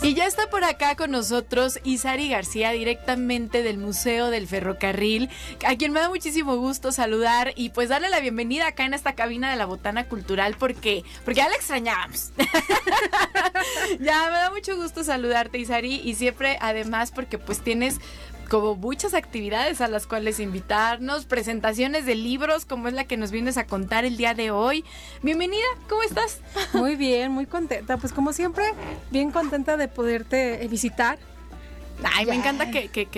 Y ya está por acá con nosotros Isari García, directamente del Museo del Ferrocarril, a quien me da muchísimo gusto saludar y pues darle la bienvenida acá en esta cabina de la Botana Cultural porque ya la extrañábamos. Ya, me da mucho gusto saludarte, Isari, y siempre además porque pues tienes como muchas actividades a las cuales invitarnos, presentaciones de libros como es la que nos vienes a contar el día de hoy. Bienvenida, ¿cómo estás? Muy bien, muy contenta, pues como siempre, bien contenta de poderte visitar. Ay, me encanta que